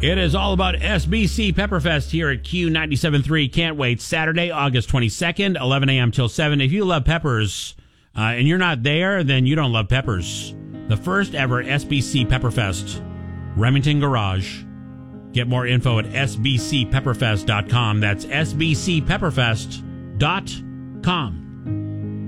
It is all about SBC Pepperfest here at Q97.3. Can't wait. Saturday, August 22nd, 11 a.m. till 7. If you love peppers and you're not there, then you don't love peppers. The first ever SBC Pepperfest, Remington Garage. Get more info at sbcpepperfest.com. That's sbcpepperfest.com.